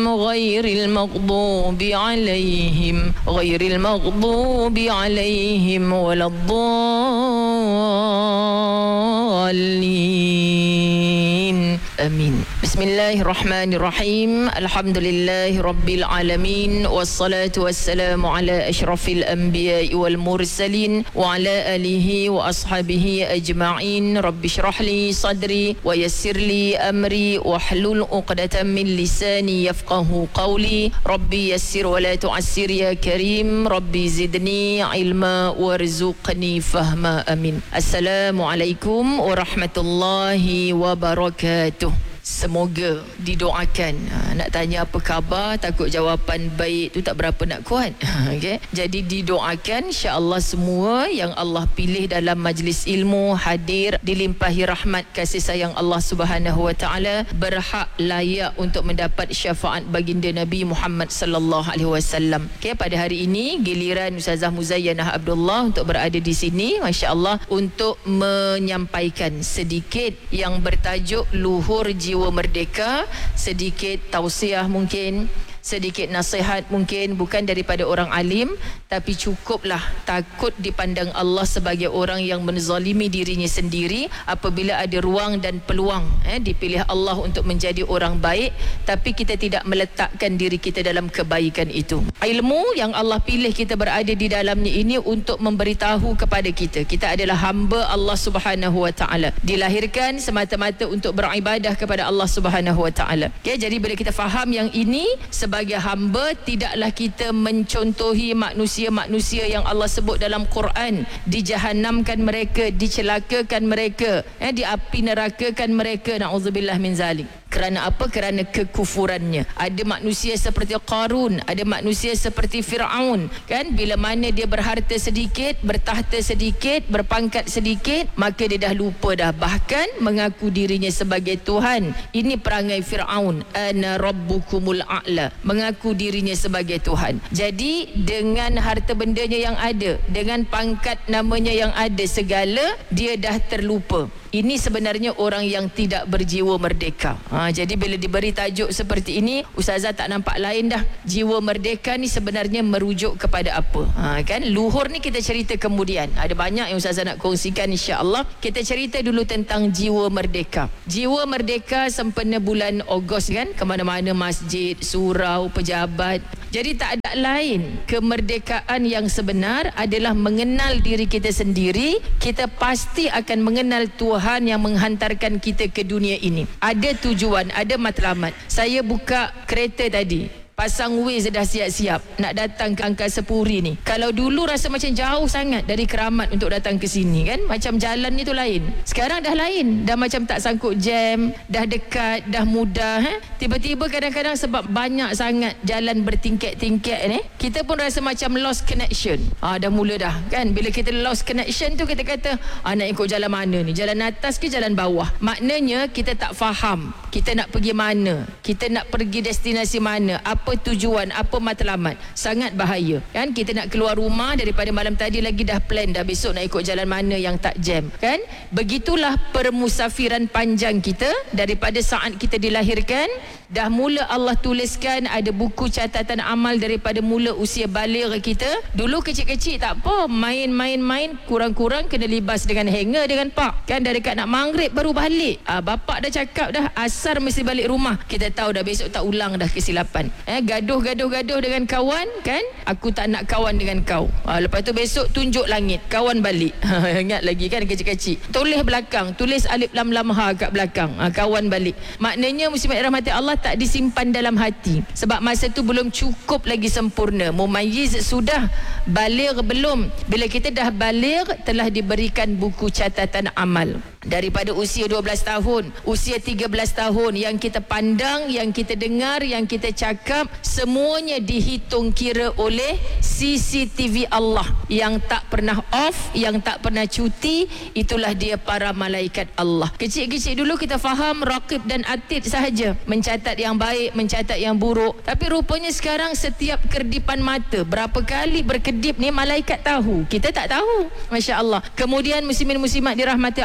غير المغضوب عليهم ولا الضالين آمين. Bismillahirrahmanirrahim. Alhamdulillahi Rabbil Alamin. Wassalatu wassalamu ala ashrafil anbiya'i wal mursalin wa ala alihi wa ashabihi ajma'in. Rabbi syrahli sadri wa yassirli amri wa hlul uqdatan min lisani yafqahu qawli. Rabbi yassir wa la tu'assir ya karim. Rabbi zidni ilma warzuqni fahma. Amin. Assalamualaikum warahmatullahi wabarakatuh. Semoga didoakan. Nak tanya apa khabar, takut jawapan baik tu tak berapa nak kuat. Okay? Jadi didoakan insya-Allah semua yang Allah pilih dalam majlis ilmu hadir dilimpahi rahmat kasih sayang Allah Subhanahu wa taala, berhak layak untuk mendapat syafaat baginda Nabi Muhammad sallallahu alaihi wasallam. Okay, pada hari ini giliran Ustazah Muzayyanah Abdullah untuk berada di sini, masya-Allah, untuk menyampaikan sedikit yang bertajuk luhur jiwa merdeka, sedikit tausiah mungkin, sedikit nasihat mungkin, bukan daripada orang alim, tapi cukuplah takut dipandang Allah sebagai orang yang menzalimi dirinya sendiri apabila ada ruang dan peluang dipilih Allah untuk menjadi orang baik, tapi kita tidak meletakkan diri kita dalam kebaikan itu. Ilmu yang Allah pilih kita berada di dalamnya ini untuk memberitahu kepada kita, kita adalah hamba Allah Subhanahu wa taala, dilahirkan semata-mata untuk beribadah kepada Allah Subhanahu wa taala. Okay, jadi bila kita faham yang ini, sebagai hamba tidaklah kita mencontohi manusia-manusia yang Allah sebut dalam Quran, dijahanamkan mereka, dicelakakan mereka, diapi nerakakan mereka, na'udzubillah min zalik. Kerana apa? Kerana kekufurannya. Ada manusia seperti Qarun, ada manusia seperti Fir'aun, kan? Bila mana dia berharta sedikit, bertahta sedikit, berpangkat sedikit, maka dia dah lupa dah, bahkan mengaku dirinya sebagai Tuhan. Ini perangai Fir'aun, ana rabbukumul a'la, mengaku dirinya sebagai Tuhan. Jadi dengan harta bendanya yang ada, dengan pangkat namanya yang ada segala, dia dah terlupa. Ini sebenarnya orang yang tidak berjiwa merdeka. Jadi bila diberi tajuk seperti ini, Ustazah tak nampak lain dah. Jiwa merdeka ni sebenarnya merujuk kepada apa? Kan? Luhur ni kita cerita kemudian. Ada banyak yang Ustazah nak kongsikan insya-Allah. Kita cerita dulu tentang jiwa merdeka. Jiwa merdeka sempena bulan Ogos, kan? Kemana-mana masjid, surau, pejabat. Jadi tak ada lain. Kemerdekaan yang sebenar adalah mengenal diri kita sendiri. Kita pasti akan mengenal Tuhan yang menghantarkan kita ke dunia ini. Ada tujuan, ada matlamat. Saya buka kereta tadi, pasang Waze dah siap-siap nak datang ke Angkasa Puri ni. Kalau dulu rasa macam jauh sangat dari Keramat untuk datang ke sini, kan? Macam jalan ni tu lain. Sekarang dah lain. Dah macam tak sangkut jam, dah dekat, dah mudah. Tiba-tiba kadang-kadang sebab banyak sangat jalan bertingkat-tingkat ni, kita pun rasa macam lost connection. Dah mula dah, kan? Bila kita lost connection tu, kita kata, nak ikut jalan mana ni? Jalan atas ke jalan bawah? Maknanya kita tak faham kita nak pergi mana, kita nak pergi destinasi mana, apa tujuan, apa matlamat. Sangat bahaya, kan? Kita nak keluar rumah daripada malam tadi lagi dah plan dah besok nak ikut jalan mana yang tak jam, kan? Begitulah permusafiran panjang kita daripada saat kita dilahirkan. Dah mula Allah tuliskan ada buku catatan amal daripada mula usia baligh kita. Dulu kecil-kecil tak apa, main-main-main, kurang-kurang kena libas dengan hanger dengan pak, kan? Dah dekat nak maghrib baru balik. Bapak dah cakap dah asar mesti balik rumah. Kita tahu dah besok tak ulang dah kesilapan. Gaduh dengan kawan, kan? Aku tak nak kawan dengan kau. Lepas tu besok tunjuk langit, kawan balik. Ingat lagi, kan? Kecil-kecil tulis belakang, tulis alif lam lam ha kat belakang, kawan balik. Maknanya muslimat rahmati Allah tak disimpan dalam hati, sebab masa tu belum cukup lagi sempurna. Mumayyiz sudah, baligh belum. Bila kita dah baligh, telah diberikan buku catatan amal. Daripada usia 12 tahun, usia 13 tahun, yang kita pandang, yang kita dengar, yang kita cakap, semuanya dihitung kira oleh CCTV Allah yang tak pernah off, yang tak pernah cuti. Itulah dia para malaikat Allah. Kecil-kecil dulu kita faham raqib dan atid sahaja, mencatat yang baik, mencatat yang buruk. Tapi rupanya sekarang setiap kerdipan mata, berapa kali berkedip ni malaikat tahu, kita tak tahu. Masya Allah. Kemudian muslimin muslimat dirahmati Allah, apa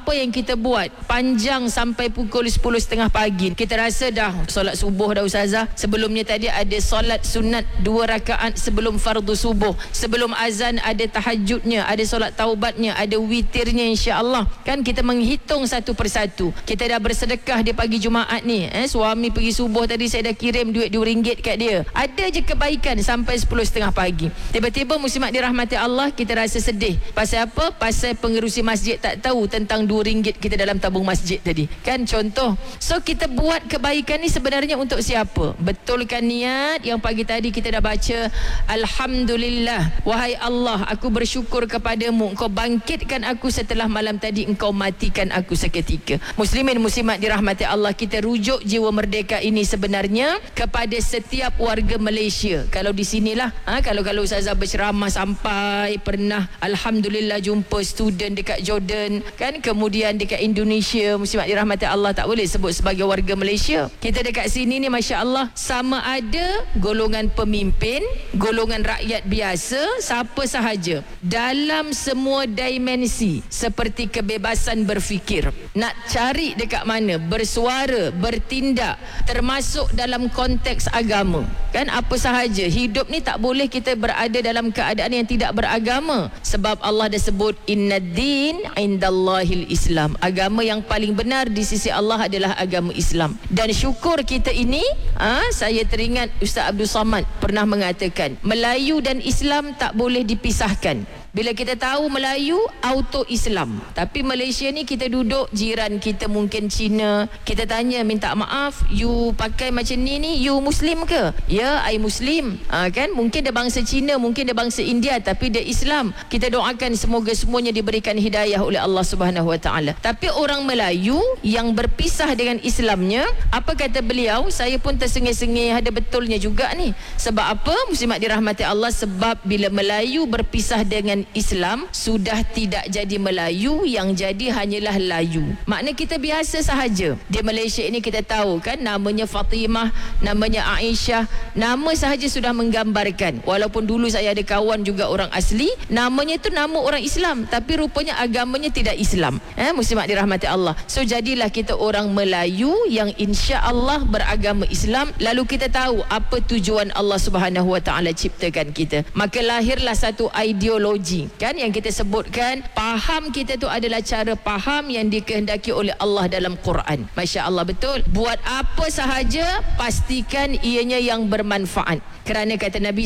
apa yang kita buat panjang sampai pukul 10:30 pagi. Kita rasa dah solat subuh dah ustazah. Sebelumnya tadi ada solat sunat 2 rakaat sebelum fardu subuh. Sebelum azan ada tahajudnya, ada solat taubatnya, ada witirnya insya-Allah. Kan kita menghitung satu persatu. Kita dah bersedekah di pagi Jumaat ni. Suami pergi subuh tadi saya dah kirim duit RM2 kat dia. Ada je kebaikan sampai 10:30 pagi. Tiba-tiba muslimat dirahmati Allah, kita rasa sedih. Pasal apa? Pasal pengerusi masjid tak tahu tentang RM2 kita dalam tabung masjid tadi. Kan contoh. So kita buat kebaikan ni sebenarnya untuk siapa? Betulkan niat yang pagi tadi kita dah baca. Alhamdulillah, wahai Allah, aku bersyukur kepadamu, engkau bangkitkan aku setelah malam tadi, engkau matikan aku seketika. Muslimin muslimat dirahmati Allah, kita rujuk jiwa merdeka ini sebenarnya kepada setiap warga Malaysia. Kalau di sinilah, kalau ustazah berceramah sampai pernah alhamdulillah jumpa student dekat Jordan, kan, kemudian dekat Indonesia, muslimat dirahmati Allah, tak boleh sebut sebagai warga Malaysia. Kita dekat sini ni masya-Allah, sama ada golongan pemimpin, golongan rakyat biasa, siapa sahaja, dalam semua dimensi seperti kebebasan berfikir, nak cari dekat mana, bersuara, bertindak, termasuk dalam konteks agama. Kan apa sahaja, hidup ni tak boleh kita berada dalam keadaan yang tidak beragama. Sebab Allah dah sebut innad-din indallahil Islam. Agama yang paling benar di sisi Allah adalah agama Islam. Dan syukur kita ini, saya teringat Ustaz Abdul Samad pernah mengatakan, Melayu dan Islam tak boleh dipisahkan. Bila kita tahu Melayu, auto Islam. Tapi Malaysia ni kita duduk, jiran kita mungkin Cina. Kita tanya, minta maaf, you pakai macam ni, you Muslim ke? Ya, I Muslim. Kan? Mungkin dia bangsa Cina, mungkin dia bangsa India, tapi dia Islam. Kita doakan semoga semuanya diberikan hidayah oleh Allah Subhanahu Wa Taala. Tapi orang Melayu yang berpisah dengan Islamnya, apa kata beliau? Saya pun tersengih-sengih, ada betulnya juga ni. Sebab apa? Muslimat dirahmati Allah, sebab bila Melayu berpisah dengan Islam, sudah tidak jadi Melayu, yang jadi hanyalah layu. Makna kita biasa sahaja. Di Malaysia ini kita tahu kan, namanya Fatimah, namanya Aisyah, nama sahaja sudah menggambarkan. Walaupun dulu saya ada kawan juga orang asli, namanya tu nama orang Islam, tapi rupanya agamanya tidak Islam. Muslimat dirahmati Allah. So jadilah kita orang Melayu yang insya-Allah beragama Islam. Lalu kita tahu apa tujuan Allah Subhanahu Wa Taala ciptakan kita. Maka lahirlah satu ideologi, kan, yang kita sebutkan faham kita tu adalah cara faham yang dikehendaki oleh Allah dalam Quran. Masya Allah, betul. Buat apa sahaja, pastikan ianya yang bermanfaat. Kerana kata Nabi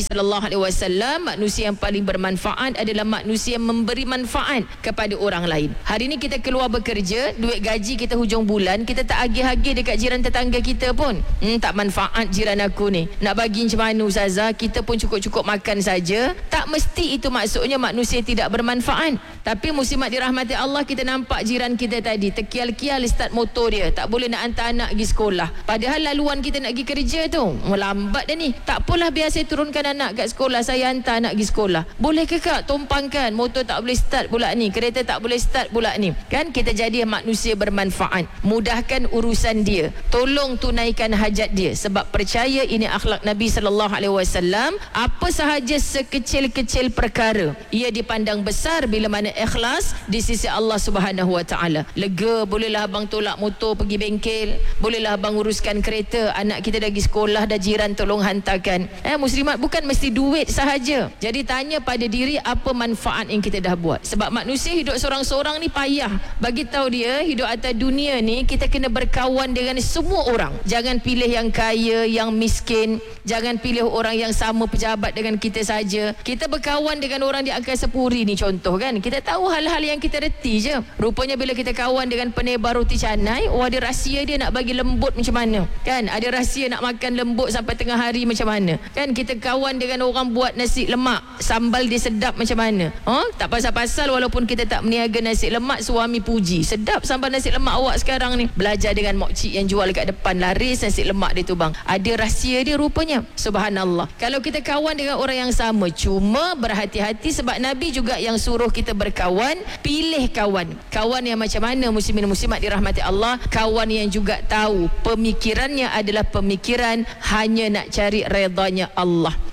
SAW, manusia yang paling bermanfaat adalah manusia yang memberi manfaat kepada orang lain. Hari ni kita keluar bekerja, duit gaji kita hujung bulan, kita tak agih-agih dekat jiran tetangga kita pun. Tak manfaat jiran aku ni, nak bagi macam mana ustazah, kita pun cukup-cukup makan saja. Tak mesti itu maksudnya manusia tidak bermanfaat. Tapi muslimat dirahmati Allah, kita nampak jiran kita tadi terkial-kial start motor dia, tak boleh nak hantar anak pergi sekolah. Padahal laluan kita nak pergi kerja tu lambat dah ni. Tak apalah, biar saya turunkan anak kat sekolah, saya hantar anak pergi sekolah. Boleh ke kak tumpangkan, motor tak boleh start pula ni, kereta tak boleh start pula ni. Kan kita jadi manusia bermanfaat. Mudahkan urusan dia, tolong tunaikan hajat dia. Sebab percaya ini akhlak Nabi SAW. Apa sahaja sekecil-kecil perkara, ia dipandang besar bila mana ikhlas di sisi Allah Subhanahu Wa Taala. Lega, bolehlah abang tolak motor pergi bengkel, bolehlah abang uruskan kereta, anak kita dah pergi sekolah, dah jiran tolong hantarkan. Muslimat, bukan mesti duit sahaja. Jadi tanya pada diri, apa manfaat yang kita dah buat. Sebab manusia hidup seorang-seorang ni payah. Bagi tahu dia, hidup atas dunia ni kita kena berkawan dengan semua orang. Jangan pilih yang kaya, yang miskin. Jangan pilih orang yang sama pejabat dengan kita saja. Kita berkawan dengan orang di Angkasa Puri ni contoh, kan. Kita tahu hal-hal yang kita reti je. Rupanya bila kita kawan dengan penebar roti canai, ada rahsia dia nak bagi lembut macam mana, kan. Ada rahsia nak makan lembut sampai tengah hari macam mana, kan. Kita kawan dengan orang buat nasi lemak, sambal dia sedap macam mana. Tak pasal-pasal walaupun kita tak meniaga nasi lemak, suami puji, sedap sambal nasi lemak awak sekarang ni. Belajar dengan mokcik yang jual kat depan, laris nasi lemak dia tu bang. Ada rahsia dia rupanya. Subhanallah. Kalau kita kawan dengan orang yang sama, cuma berhati-hati sebab Nabi juga yang suruh kita berkawan. Pilih kawan. Kawan yang macam mana, muslimin muslimat dirahmati Allah? Kawan yang juga tahu pemikirannya adalah pemikiran hanya nak cari redanya Allah.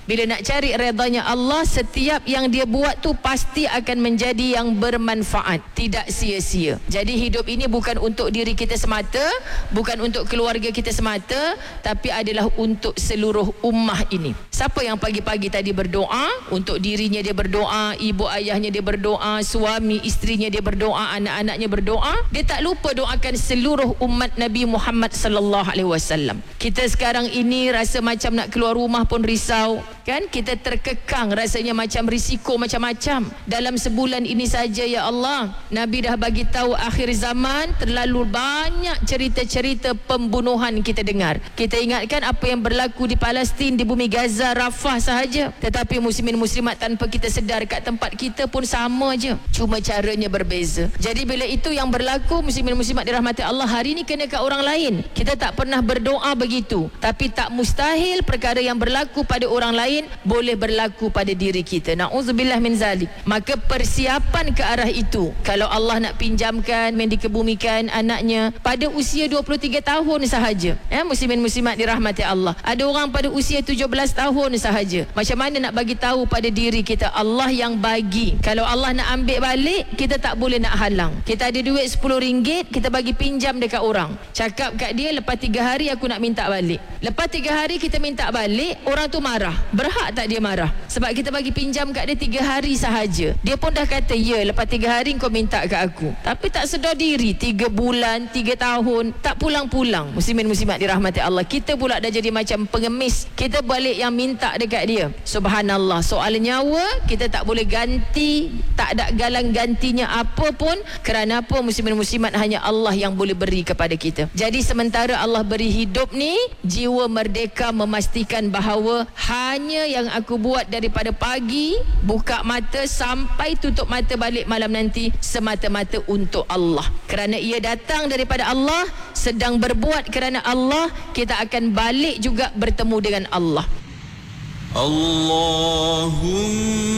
Bila nak cari redanya Allah, setiap yang dia buat tu pasti akan menjadi yang bermanfaat, tidak sia-sia. Jadi hidup ini bukan untuk diri kita semata, bukan untuk keluarga kita semata, tapi adalah untuk seluruh ummah ini. Siapa yang pagi-pagi tadi berdoa, untuk dirinya dia berdoa, ibu ayahnya dia berdoa, suami isterinya dia berdoa, anak-anaknya berdoa, dia tak lupa doakan seluruh umat Nabi Muhammad sallallahu alaihi wasallam. Kita sekarang ini rasa macam nak keluar rumah pun risau, kan? Kita terkekang, rasanya macam risiko macam-macam. Dalam sebulan ini saja ya Allah, Nabi dah bagi tahu akhir zaman, terlalu banyak cerita-cerita pembunuhan kita dengar. Kita ingatkan apa yang berlaku di Palestin, di bumi Gaza, Rafah sahaja. Tetapi muslimin muslimat tanpa kita sedar, kat tempat kita pun sama je, cuma caranya berbeza. Jadi bila itu yang berlaku, muslimin muslimat dirahmati Allah, hari ni kena kat orang lain. Kita tak pernah berdoa begitu, tapi tak mustahil perkara yang berlaku pada orang lain boleh berlaku pada diri kita. Na'udzubillah min zalik. Maka persiapan ke arah itu, kalau Allah nak pinjamkan, mendikebumikan anaknya pada usia 23 tahun sahaja, muslimin muslimat dirahmati Allah. Ada orang pada usia 17 tahun sahaja. Macam mana nak bagi tahu pada diri kita, Allah yang bagi. Kalau Allah nak ambil balik, kita tak boleh nak halang. Kita ada duit RM10, kita bagi pinjam dekat orang, cakap kat dia, lepas 3 hari aku nak minta balik. Lepas 3 hari kita minta balik, orang tu marah. Berhak tak dia marah? Sebab kita bagi pinjam kat dia 3 hari sahaja. Dia pun dah kata, ya, lepas 3 hari kau minta kat aku. Tapi tak sedar diri, 3 bulan, 3 tahun tak pulang-pulang. Muslimin muslimat dirahmati Allah, kita pula dah jadi macam pengemis. Kita balik yang minta dekat dia. Subhanallah, soal nyawa kita tak boleh ganti, tak ada galang gantinya apa pun. Kerana apa? Muslimin muslimat, hanya Allah yang boleh beri kepada kita. Jadi sementara Allah beri hidup ni, jiwa merdeka memastikan bahawa hanya yang aku buat daripada pagi buka mata sampai tutup mata balik malam nanti, semata-mata untuk Allah. Kerana ia datang daripada Allah, sedang berbuat kerana Allah, kita akan balik juga bertemu dengan Allah. Allahumma